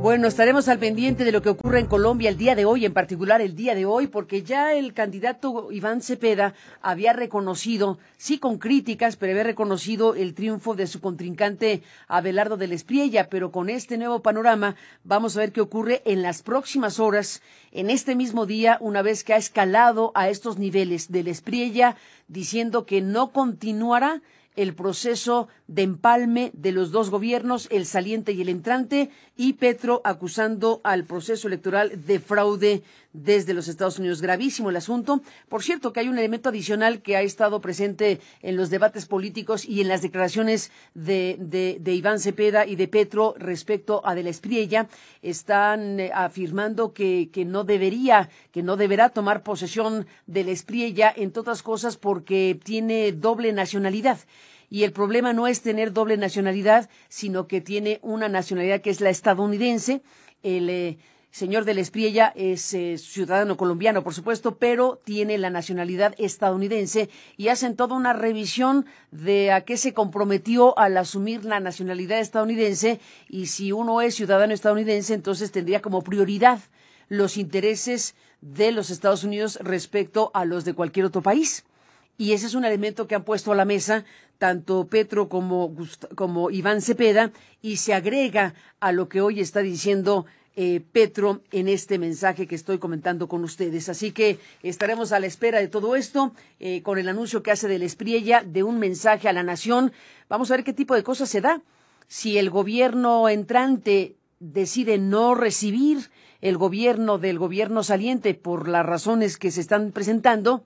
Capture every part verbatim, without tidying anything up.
Bueno, estaremos al pendiente de lo que ocurre en Colombia el día de hoy, en particular el día de hoy, porque ya el candidato Iván Cepeda había reconocido, sí con críticas, pero había reconocido el triunfo de su contrincante Abelardo del Espriella, pero con este nuevo panorama vamos a ver qué ocurre en las próximas horas, en este mismo día, una vez que ha escalado a estos niveles del Espriella, diciendo que no continuará el proceso de empalme de los dos gobiernos, el saliente y el entrante, y Petro acusando al proceso electoral de fraude desde los Estados Unidos. Gravísimo el asunto. Por cierto, que hay un elemento adicional que ha estado presente en los debates políticos y en las declaraciones de, de, de Iván Cepeda y de Petro respecto a de la Espriella. Están eh, afirmando que, que no debería, que no deberá tomar posesión de la Espriella, entre otras cosas porque tiene doble nacionalidad. Y el problema no es tener doble nacionalidad, sino que tiene una nacionalidad que es la estadounidense. El eh, señor del Espriella es eh, ciudadano colombiano, por supuesto, pero tiene la nacionalidad estadounidense y hacen toda una revisión de a qué se comprometió al asumir la nacionalidad estadounidense, y si uno es ciudadano estadounidense, entonces tendría como prioridad los intereses de los Estados Unidos respecto a los de cualquier otro país. Y ese es un elemento que han puesto a la mesa tanto Petro como, como Iván Cepeda, y se agrega a lo que hoy está diciendo eh, Petro en este mensaje que estoy comentando con ustedes. Así que estaremos a la espera de todo esto, eh, con el anuncio que hace del Espriella de un mensaje a la nación. Vamos a ver qué tipo de cosas se da. Si el gobierno entrante decide no recibir el gobierno del gobierno saliente por las razones que se están presentando,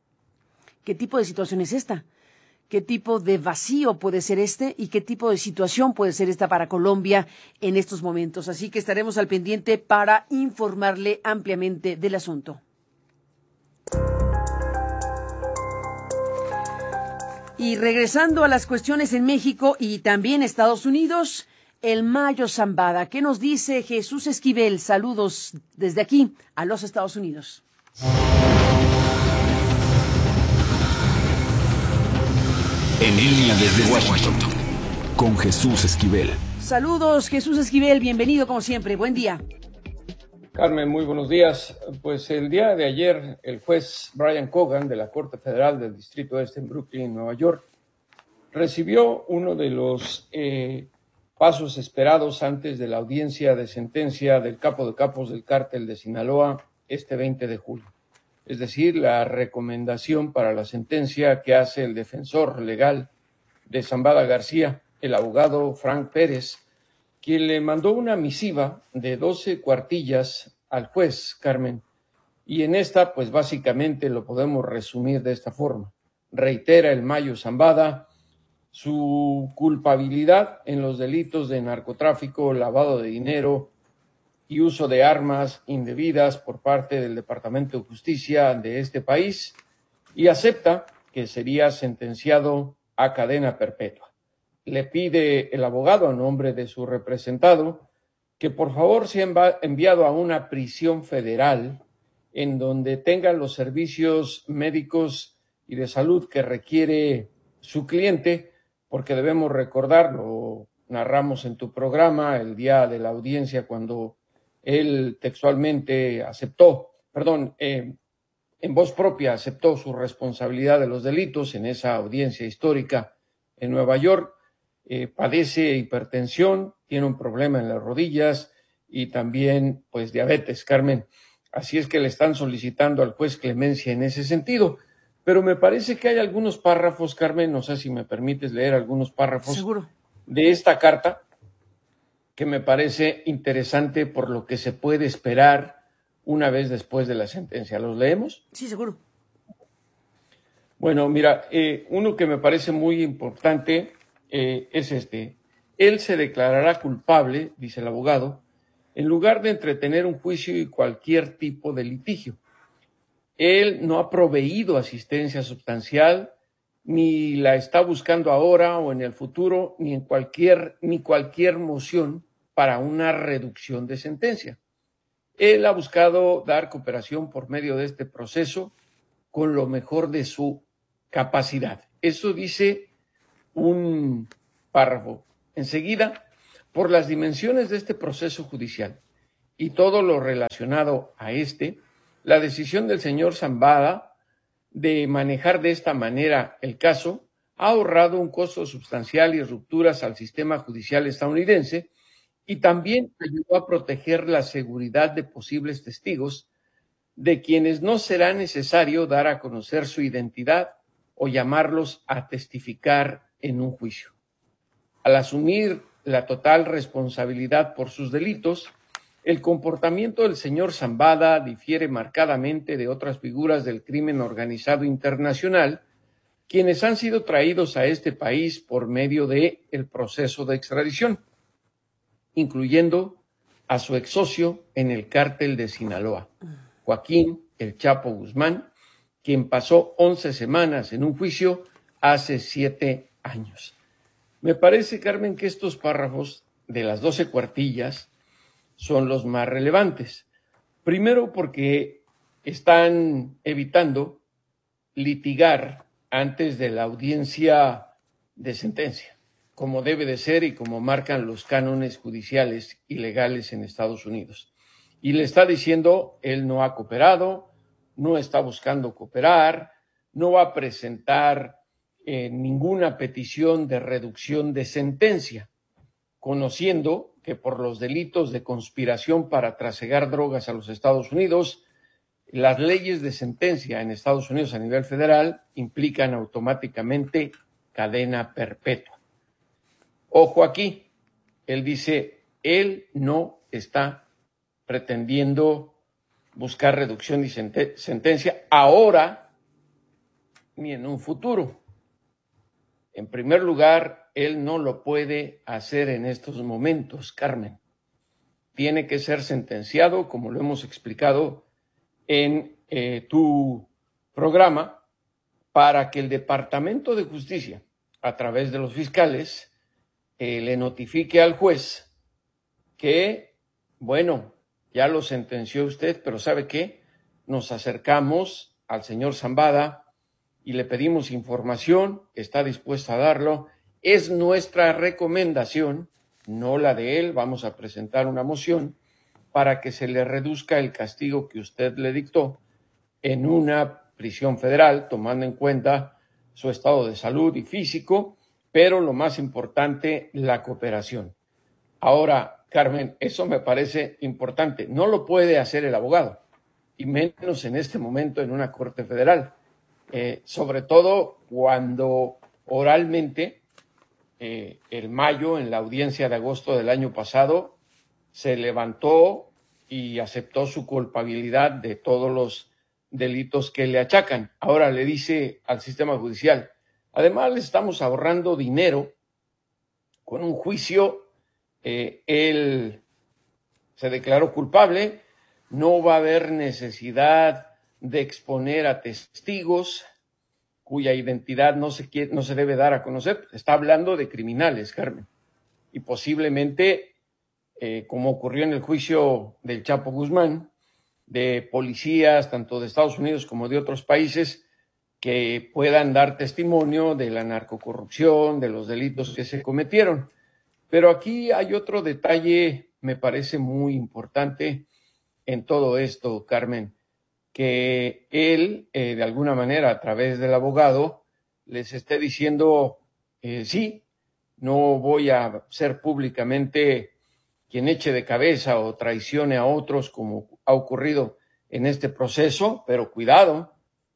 ¿qué tipo de situación es esta? ¿Qué tipo de vacío puede ser este? ¿Y qué tipo de situación puede ser esta para Colombia en estos momentos? Así que estaremos al pendiente para informarle ampliamente del asunto. Y regresando a las cuestiones en México y también Estados Unidos, el Mayo Zambada. ¿Qué nos dice Jesús Esquivel? Saludos desde aquí a los Estados Unidos. En línea desde Washington, con Jesús Esquivel. Saludos, Jesús Esquivel, bienvenido como siempre, buen día. Carmen, muy buenos días. Pues el día de ayer, el juez Brian Cogan de la Corte Federal del Distrito Este en Brooklyn, Nueva York, recibió uno de los eh, pasos esperados antes de la audiencia de sentencia del capo de capos del cártel de Sinaloa este veinte de julio. Es decir, la recomendación para la sentencia que hace el defensor legal de Zambada García, el abogado Frank Pérez, quien le mandó una misiva de doce cuartillas al juez, Carmen, y en esta, pues básicamente lo podemos resumir de esta forma. Reitera el Mayo Zambada su culpabilidad en los delitos de narcotráfico, lavado de dinero y uso de armas indebidas por parte del Departamento de Justicia de este país, y acepta que sería sentenciado a cadena perpetua. Le pide el abogado, a nombre de su representado, que por favor sea enviado a una prisión federal en donde tenga los servicios médicos y de salud que requiere su cliente, porque debemos recordar, lo narramos en tu programa el día de la audiencia, cuando él textualmente aceptó, perdón, eh, en voz propia aceptó su responsabilidad de los delitos en esa audiencia histórica en Nueva York. Eh, padece hipertensión, tiene un problema en las rodillas y también pues diabetes, Carmen. Así es que le están solicitando al juez clemencia en ese sentido. Pero me parece que hay algunos párrafos, Carmen, no sé si me permites leer algunos párrafos Seguro. de esta carta, que me parece interesante por lo que se puede esperar una vez después de la sentencia. ¿Los leemos? Sí, seguro. Bueno, mira, eh, uno que me parece muy importante eh, es este. Él se declarará culpable, dice el abogado, en lugar de entretener un juicio y cualquier tipo de litigio. Él no ha proveído asistencia sustancial, ni la está buscando ahora o en el futuro, ni en cualquier, ni cualquier moción para una reducción de sentencia. Él ha buscado dar cooperación por medio de este proceso con lo mejor de su capacidad. Eso dice un párrafo. Enseguida, Por las dimensiones de este proceso judicial y todo lo relacionado a este, la decisión del señor Zambada de manejar de esta manera el caso ha ahorrado un costo sustancial y rupturas al sistema judicial estadounidense y también ayudó a proteger la seguridad de posibles testigos, de quienes no será necesario dar a conocer su identidad o llamarlos a testificar en un juicio. Al asumir la total responsabilidad por sus delitos, el comportamiento del señor Zambada difiere marcadamente de otras figuras del crimen organizado internacional, quienes han sido traídos a este país por medio del proceso de extradición, incluyendo a su ex socio en el cártel de Sinaloa, Joaquín El Chapo Guzmán, quien pasó once semanas en un juicio hace siete años. Me parece, Carmen, que estos párrafos de las doce cuartillas son los más relevantes. Primero, porque están evitando litigar antes de la audiencia de sentencia, como debe de ser y como marcan los cánones judiciales y legales en Estados Unidos. Y le está diciendo, él no ha cooperado, no está buscando cooperar, no va a presentar eh, ninguna petición de reducción de sentencia, conociendo que por los delitos de conspiración para trasegar drogas a los Estados Unidos, las leyes de sentencia en Estados Unidos a nivel federal implican automáticamente cadena perpetua. Ojo aquí, él dice, él no está pretendiendo buscar reducción de sentencia ahora ni en un futuro. En primer lugar, él no lo puede hacer en estos momentos, Carmen. Tiene que ser sentenciado, como lo hemos explicado en eh, tu programa, para que el Departamento de Justicia, a través de los fiscales, eh, le notifique al juez que, bueno, ya lo sentenció usted, pero ¿sabe qué? Nos acercamos al señor Zambada y le pedimos información, está dispuesto a darlo. Es nuestra recomendación, no la de él, vamos a presentar una moción para que se le reduzca el castigo que usted le dictó en una prisión federal, tomando en cuenta su estado de salud y físico, pero lo más importante, la cooperación. Ahora, Carmen, eso me parece importante. No lo puede hacer el abogado, y menos en este momento en una corte federal, eh, sobre todo cuando oralmente, eh, el mayo, en la audiencia de agosto del año pasado, se levantó y aceptó su culpabilidad de todos los delitos que le achacan. Ahora le dice al sistema judicial, además le estamos ahorrando dinero con un juicio. Eh, él se declaró culpable, no va a haber necesidad de exponer a testigos cuya identidad no se quiere, no se debe dar a conocer. Está hablando de criminales, Carmen, y posiblemente, eh, como ocurrió en el juicio del Chapo Guzmán, de policías tanto de Estados Unidos como de otros países que puedan dar testimonio de la narcocorrupción, de los delitos que se cometieron. Pero aquí hay otro detalle, me parece muy importante en todo esto, Carmen, que él, eh, de alguna manera, a través del abogado, les esté diciendo, eh, sí, no voy a ser públicamente quien eche de cabeza o traicione a otros, como ha ocurrido en este proceso, pero cuidado,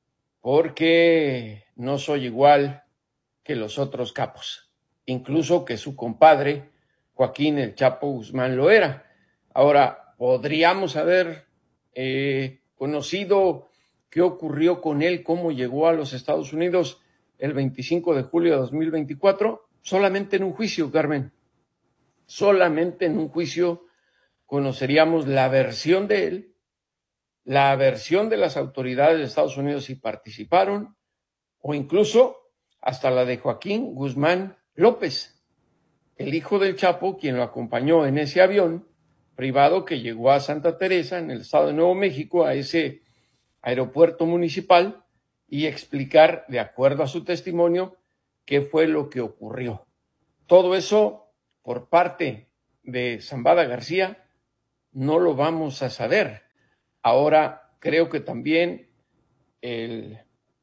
porque no soy igual que los otros capos, incluso que su compadre, Joaquín El Chapo Guzmán, lo era. Ahora, podríamos haber eh, conocido qué ocurrió con él, cómo llegó a los Estados Unidos el veinticinco de julio de dos mil veinticuatro, solamente en un juicio, Carmen. Solamente en un juicio conoceríamos la versión de él, la versión de las autoridades de Estados Unidos si participaron, o incluso hasta la de Joaquín Guzmán López, el hijo del Chapo, quien lo acompañó en ese avión privado que llegó a Santa Teresa, en el estado de Nuevo México, a ese aeropuerto municipal, y explicar, de acuerdo a su testimonio, qué fue lo que ocurrió. Todo eso por parte de Zambada García no lo vamos a saber. Ahora creo que también el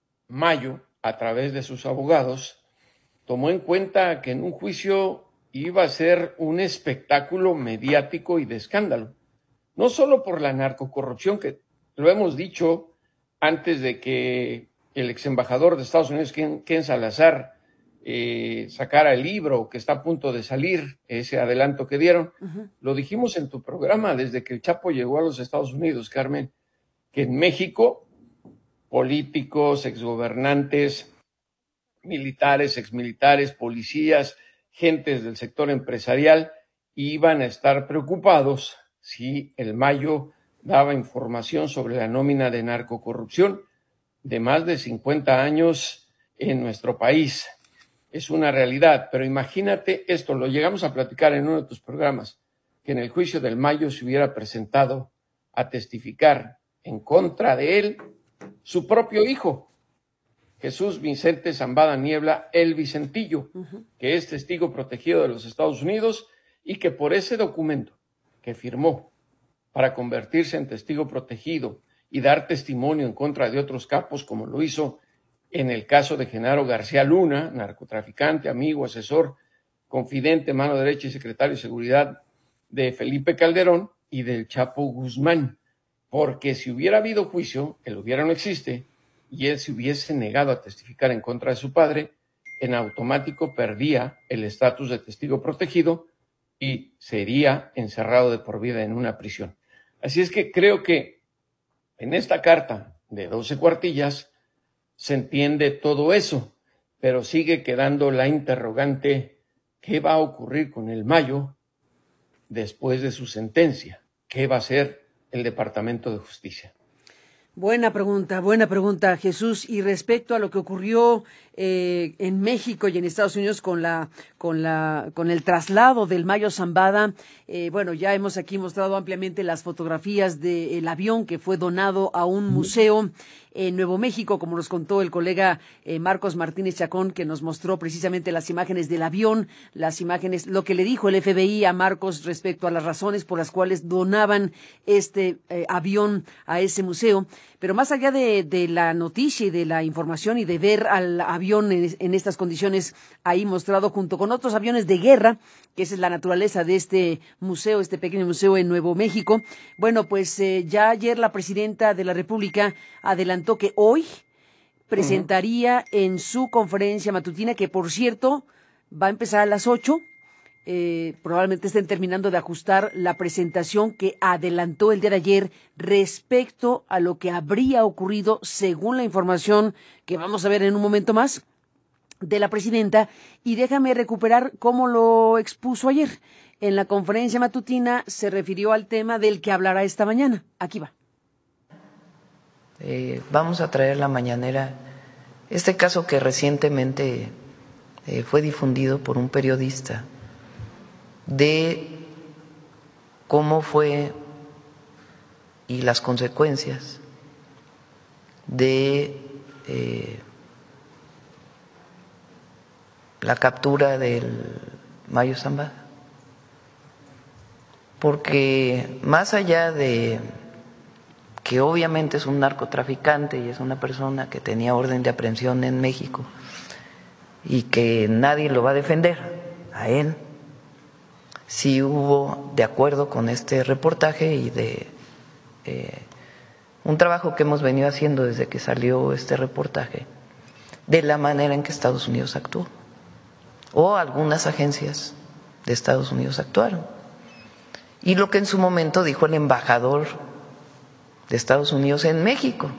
Mayo, a través de sus abogados, tomó en cuenta que en un juicio iba a ser un espectáculo mediático y de escándalo, no solo por la narcocorrupción, que lo hemos dicho antes de que el ex embajador de Estados Unidos, Ken, Ken Salazar, eh, sacara el libro que está a punto de salir, ese adelanto que dieron. Uh-huh. Lo dijimos en tu programa desde que el Chapo llegó a los Estados Unidos, Carmen, que en México políticos, exgobernantes, militares, exmilitares, policías, gentes del sector empresarial iban a estar preocupados si el Mayo daba información sobre la nómina de narcocorrupción de más de cincuenta años en nuestro país. Es una realidad, pero imagínate esto, lo llegamos a platicar en uno de tus programas, que en el juicio del Mayo se hubiera presentado a testificar en contra de él su propio hijo, Jesús Vicente Zambada Niebla, el Vicentillo, uh-huh. que es testigo protegido de los Estados Unidos y que por ese documento que firmó para convertirse en testigo protegido y dar testimonio en contra de otros capos, como lo hizo en el caso de Genaro García Luna, narcotraficante, amigo, asesor, confidente, mano derecha y secretario de Seguridad de Felipe Calderón y del Chapo Guzmán. Porque si hubiera habido juicio, el hubiera no existe, y él se hubiese negado a testificar en contra de su padre, en automático perdía el estatus de testigo protegido y sería encerrado de por vida en una prisión. Así es que creo que en esta carta de doce cuartillas se entiende todo eso, pero sigue quedando la interrogante: ¿qué va a ocurrir con el Mayo después de su sentencia? ¿Qué va a hacer el Departamento de Justicia? Buena pregunta, buena pregunta, Jesús. Y respecto a lo que ocurrió eh, en México y en Estados Unidos con la, con la, con el traslado del Mayo Zambada, eh, bueno, ya hemos aquí mostrado ampliamente las fotografías del avión que fue donado a un museo en Nuevo México, como nos contó el colega eh, Marcos Martínez Chacón, que nos mostró precisamente las imágenes del avión, las imágenes, lo que le dijo el F B I a Marcos respecto a las razones por las cuales donaban este eh, avión a ese museo. Pero más allá de, de la noticia y de la información y de ver al avión en, en estas condiciones ahí mostrado junto con otros aviones de guerra, que esa es la naturaleza de este museo, este pequeño museo en Nuevo México, bueno, pues eh, ya ayer la presidenta de la República adelantó que hoy presentaría uh-huh. en su conferencia matutina, que por cierto va a empezar a las ocho, Eh, probablemente estén terminando de ajustar la presentación que adelantó el día de ayer respecto a lo que habría ocurrido, según la información que vamos a ver en un momento más, de la presidenta. Y déjame recuperar cómo lo expuso ayer. En la conferencia matutina se refirió al tema del que hablará esta mañana. Aquí va. Eh, vamos a traer la mañanera este caso que recientemente eh, fue difundido por un periodista, de cómo fue y las consecuencias de eh, la captura del Mayo Zambada. Porque más allá de que obviamente es un narcotraficante y es una persona que tenía orden de aprehensión en México y que nadie lo va a defender a él, sí hubo, de acuerdo con este reportaje y de eh, un trabajo que hemos venido haciendo desde que salió este reportaje, de la manera en que Estados Unidos actuó, o algunas agencias de Estados Unidos actuaron. Y lo que en su momento dijo el embajador de Estados Unidos en México,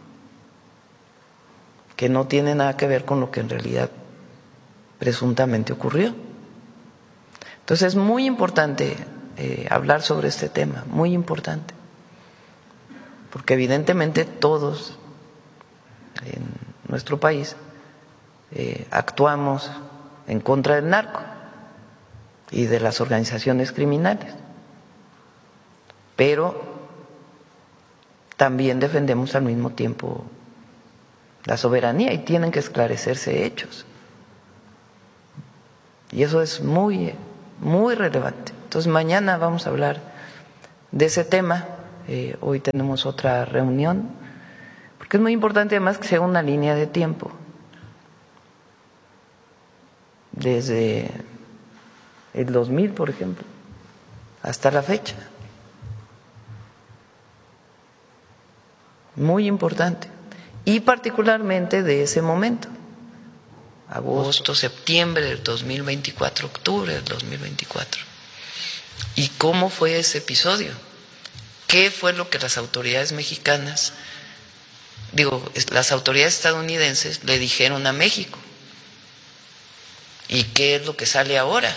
que no tiene nada que ver con lo que en realidad presuntamente ocurrió. Entonces es muy importante eh, hablar sobre este tema, muy importante, porque evidentemente todos en nuestro país eh, actuamos en contra del narco y de las organizaciones criminales, pero también defendemos al mismo tiempo la soberanía y tienen que esclarecerse hechos. Y eso es muy muy relevante. Entonces mañana vamos a hablar de ese tema. Eh, hoy tenemos otra reunión, porque es muy importante además que sea una línea de tiempo. Desde el dos mil, por ejemplo, hasta la fecha. Muy importante. Y particularmente de ese momento. Agosto, septiembre del dos mil veinticuatro, octubre del dos mil veinticuatro. ¿Y cómo fue ese episodio? ¿Qué fue lo que las autoridades mexicanas, digo, las autoridades estadounidenses le dijeron a México? ¿Y qué es lo que sale ahora?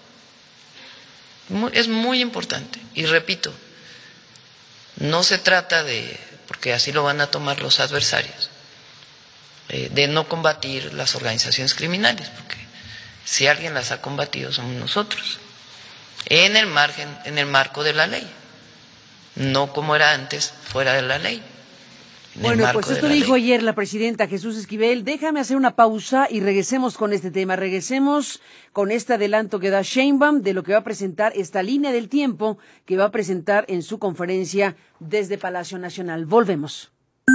Es muy importante. Y repito, no se trata de, porque así lo van a tomar los adversarios, de no combatir las organizaciones criminales, porque si alguien las ha combatido somos nosotros, en el margen, en el marco de la ley, no como era antes, fuera de la ley. Bueno, pues esto dijo ayer la presidenta Jesús Esquivel. Déjame hacer una pausa y regresemos con este tema. Regresemos con este adelanto que da Sheinbaum de lo que va a presentar, esta línea del tiempo que va a presentar en su conferencia desde Palacio Nacional. Volvemos.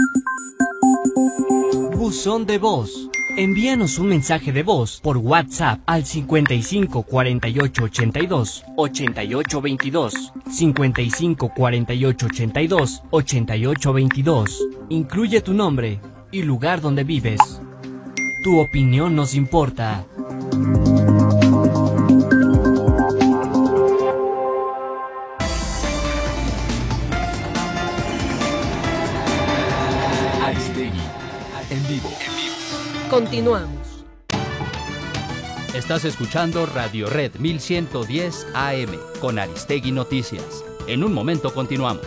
Buzón de voz. Envíanos un mensaje de voz por WhatsApp al cincuenta y cinco cuarenta y ocho ochenta y dos ochenta y ocho veintidós, cincuenta y cinco cuarenta y ocho ochenta y dos ochenta y ocho veintidós. Incluye tu nombre y lugar donde vives. Tu opinión nos importa. Aristegui, en vivo. Continuamos. Estás escuchando Radio Red mil ciento diez A M con Aristegui Noticias. En un momento continuamos.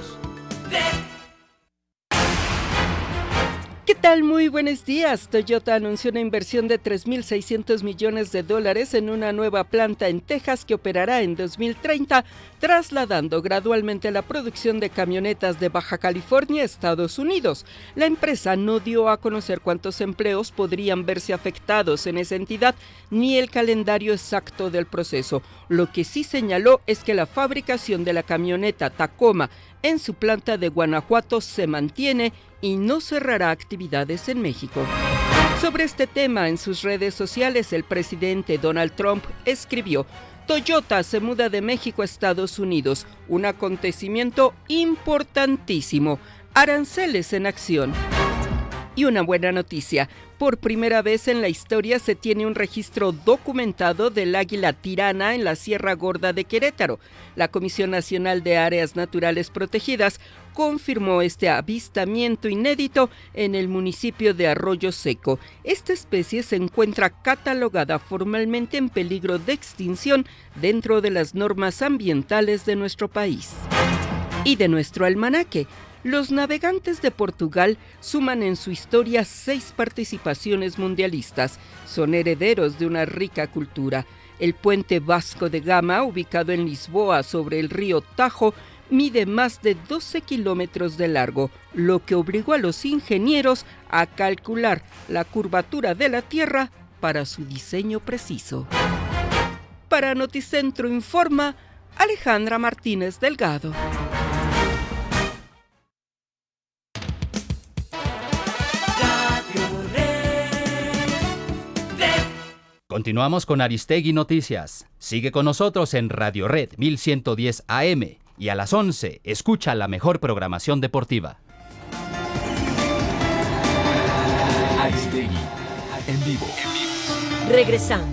¿Qué tal? Muy buenos días. Toyota anunció una inversión de tres mil seiscientos millones de dólares en una nueva planta en Texas que operará en dos mil treinta, trasladando gradualmente la producción de camionetas de Baja California a Estados Unidos. La empresa no dio a conocer cuántos empleos podrían verse afectados en esa entidad ni el calendario exacto del proceso. Lo que sí señaló es que la fabricación de la camioneta Tacoma en su planta de Guanajuato se mantiene y no cerrará actividades en México. Sobre este tema, en sus redes sociales, el presidente Donald Trump escribió: Toyota se muda de México a Estados Unidos, un acontecimiento importantísimo. Aranceles en acción. Y una buena noticia, por primera vez en la historia se tiene un registro documentado del águila tirana en la Sierra Gorda de Querétaro. La Comisión Nacional de Áreas Naturales Protegidas confirmó este avistamiento inédito en el municipio de Arroyo Seco. Esta especie se encuentra catalogada formalmente en peligro de extinción dentro de las normas ambientales de nuestro país. Y de nuestro almanaque. Los navegantes de Portugal suman en su historia seis participaciones mundialistas. Son herederos de una rica cultura. El puente Vasco de Gama, ubicado en Lisboa sobre el río Tajo, mide más de doce kilómetros de largo, lo que obligó a los ingenieros a calcular la curvatura de la Tierra para su diseño preciso. Para Noticentro informa Alejandra Martínez Delgado. Continuamos con Aristegui Noticias. Sigue con nosotros en Radio Red mil ciento diez A M y a las once escucha la mejor programación deportiva. Aristegui, en vivo. Regresamos.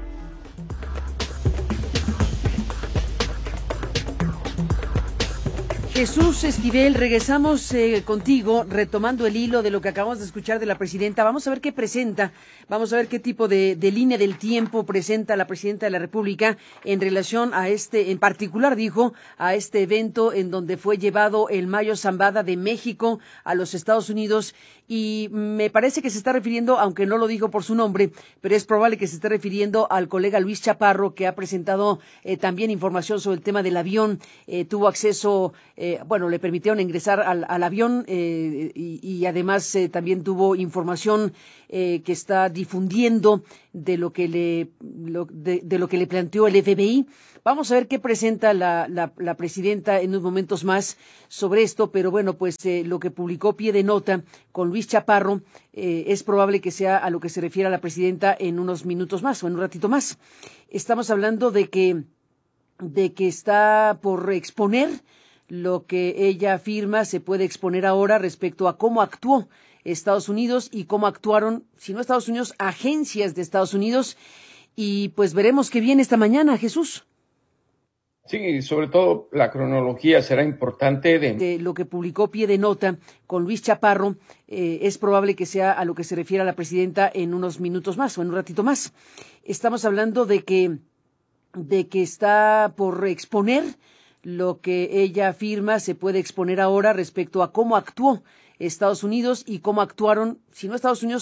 Jesús Esquivel, regresamos eh, contigo, retomando el hilo de lo que acabamos de escuchar de la presidenta. Vamos a ver qué presenta, vamos a ver qué tipo de, de línea del tiempo presenta la presidenta de la República en relación a este, en particular dijo, a este evento en donde fue llevado el Mayo Zambada de México a los Estados Unidos. Y me parece que se está refiriendo, aunque no lo dijo por su nombre, pero es probable que se esté refiriendo al colega Luis Chaparro, que ha presentado eh, también información sobre el tema del avión, eh, tuvo acceso eh, eh, bueno, le permitieron ingresar al, al avión eh, y, y además eh, también tuvo información eh, que está difundiendo de lo que le lo, de, de lo que le planteó el F B I. Vamos a ver qué presenta la, la, la presidenta en unos momentos más sobre esto, pero bueno, pues eh, lo que publicó Pie de Nota con Luis Chaparro eh, es probable que sea a lo que se refiere a la presidenta en unos minutos más o en un ratito más. Estamos hablando de que de que está por exponer lo que ella afirma se puede exponer ahora respecto a cómo actuó Estados Unidos y cómo actuaron, si no Estados Unidos, agencias de Estados Unidos. Y pues veremos qué viene esta mañana, Jesús. Sí, sobre todo la cronología será importante. De, de lo que publicó Pie de Nota con Luis Chaparro, eh, es probable que sea a lo que se refiere a la presidenta en unos minutos más o en un ratito más. Estamos hablando de que, de que está por exponer lo que ella afirma se puede exponer ahora respecto a cómo actuó Estados Unidos y cómo actuaron, si no Estados Unidos,